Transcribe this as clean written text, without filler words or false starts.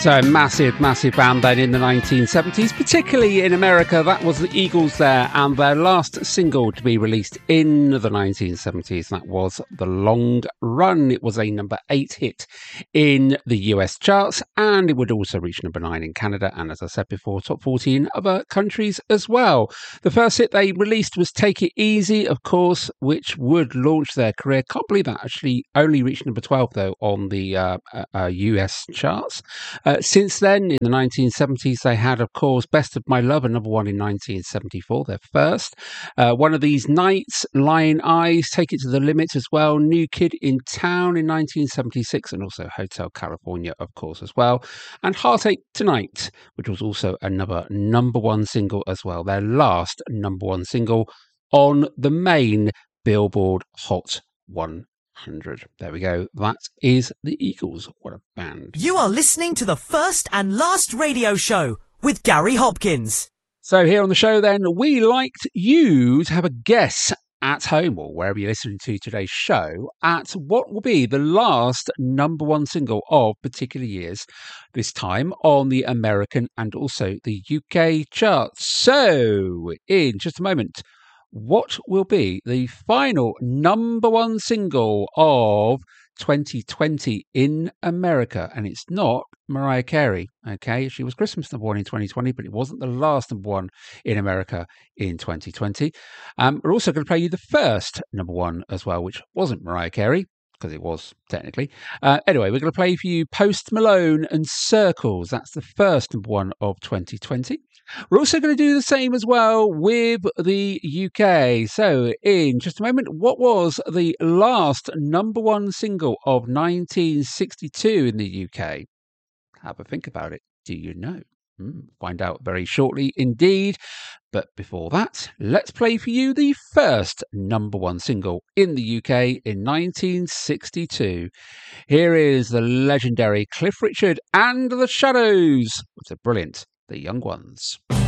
So massive band then in the 1970s, particularly in America. That was the Eagles there, and their last single to be released in the 1970s. That was The Long Run. It was a number 8 hit in the US charts, and it would also reach number 9 in Canada, and as I said before, top 40 in other countries as well. The first hit they released was Take It Easy, of course, which would launch their career. Can't believe that actually only reached number 12 though on the US charts. Since then, in the 1970s, they had, of course, Best of My Love, number 1 in 1974, their first. One of These Nights, Lion Eyes, Take It to the Limit as well. New Kid in Town in 1976, and also Hotel California, of course, as well. And Heartache Tonight, which was also another number 1 single as well. Their last number 1 single on the main Billboard Hot 100. There we go. That is the Eagles. What a band. You are listening to the first and last radio show with Gary Hopkins. So here on the show then, we liked you to have a guess at home or wherever you're listening to today's show at what will be the last number 1 single of particular years, this time on the American and also the UK charts. So in just a moment, what will be the final number 1 single of 2020 in America? And it's not Mariah Carey, okay? She was Christmas number 1 in 2020, but it wasn't the last number 1 in America in 2020. We're also going to play you the first number 1 as well, which wasn't Mariah Carey, because it was technically. Anyway, we're going to play for you Post Malone and Circles. That's the first number 1 of 2020. We're also going to do the same as well with the UK. So in just a moment, what was the last number 1 single of 1962 in the UK? Have a think about it. Do you know? Find out very shortly indeed. But before that, let's play for you the first number 1 single in the UK in 1962. Here is the legendary Cliff Richard and the Shadows. What's a brilliant The Young Ones.